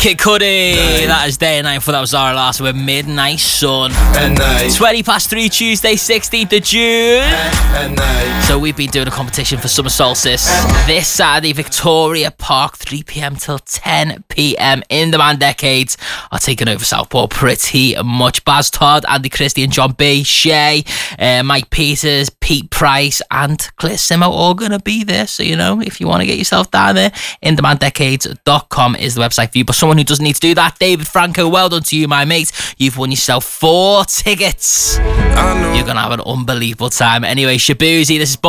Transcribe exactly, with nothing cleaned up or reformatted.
Kid Cudi. That is day and night. For that was Zara Larsson with Midnight Sun. twenty past three, Tuesday, sixteenth of June. So we've been doing a competition for Summer Solstice this Saturday, Victoria Park, three p.m. till ten p.m. in the Man Decades are taking over Southport pretty much. Baz Todd, Andy Christie and John B, Shay, uh, Mike Peters, Pete Price and Claire Simo all going to be there. So, you know, if you want to get yourself down there, in demand decades dot com is the website for you. But someone who doesn't need to do that, David Franco, well done to you, my mate. You've won yourself four tickets. You're going to have an unbelievable time. Anyway, Shabuzi, this is